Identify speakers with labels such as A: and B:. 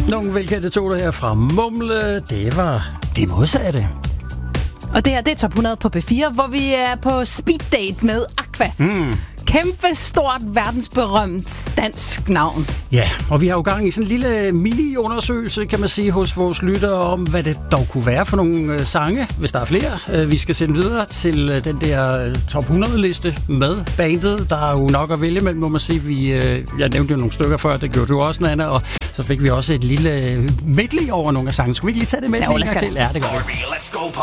A: Nogle velkendte toner her fra Mumle. Det var det modsatte.
B: Og det her, det er Top 100 på B4, hvor vi er på speed date med Aqua. Kæmpe stort, verdensberømt dansk navn.
A: Ja, og vi har jo gang i sådan en lille mini-undersøgelse, kan man sige, hos vores lyttere om, hvad det dog kunne være for nogle sange, hvis der er flere. Vi skal sende videre til den der Top 100-liste med bandet. Der er jo nok at vælge mellem, må man sige. Jeg nævnte jo nogle stykker før, det gjorde du også, Nana, og så fik vi også et lille medley over nogle af sangene. Skulle vi ikke lige tage det med en gang til? Ja, det gør vi.